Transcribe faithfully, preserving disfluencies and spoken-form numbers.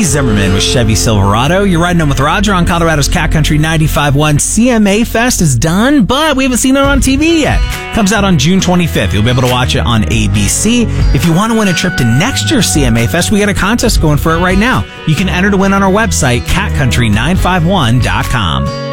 Zimmerman with Chevy Silverado. You're riding home with Roger on Colorado's Cat Country ninety-five point one. C M A Fest is done, but we haven't seen it on T V yet. Comes out on June twenty-fifth. You'll be able to watch it on A B C. If you want to win a trip to next year's C M A Fest, we got a contest going for it right now. You can enter to win on our website, cat country nine five one dot com.